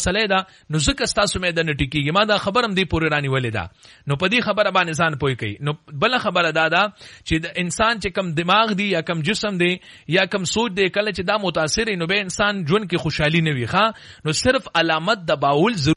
مسله ده نو ځکه ستاسو مې د نټیکيږي ما دا خبرم دی پورې رانی ولې ده نو په دې خبره باندې ځان پوي کوي. نو بل خبره ده چې د انسان چې کم دماغ دی یا کم جسم دی یا کم سوچ دی کله چې دا متاثر نو به انسان ژوند کې خوشحالي نه وي ښا. نو صرف علامت د باول